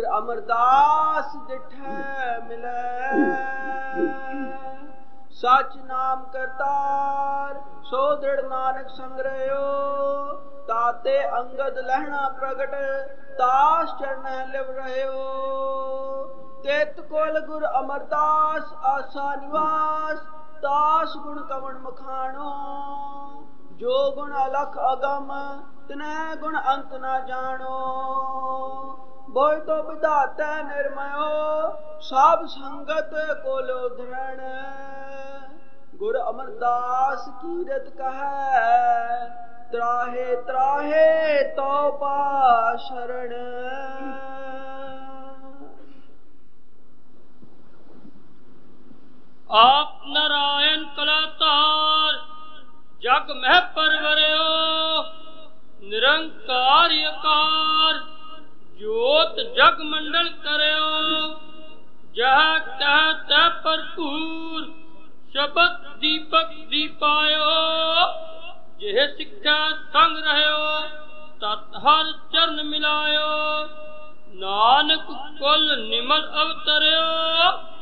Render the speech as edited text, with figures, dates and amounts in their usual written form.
अमरदास दिठै मिलै। सच नाम करतार सो दृढ़ नानक संग्रहो। ताते अंगद लहना प्रगट तास चरण लिव रहो। तेत कुल गुर अमरदास आसा निवास। तास गुण कवण मखाणो। जो गुण अलख अगम तिनह गुण अंत न जानो। बोय तो विधाता निर्मयो सब संगत कोलो धरण। गुर अमरदास कीरत कहै त्राहे त्राहे तो पा शरण। आप नारायण कलातार जग मह परवरियो। निरंकार आकार जोत जग मंडल करयो। जह तह तह भरपूर शबद दीपक दीपायो। जिह सिक्खा संग रहयो तत हर चरण मिलायो। नानक कुल निमल अवतरयो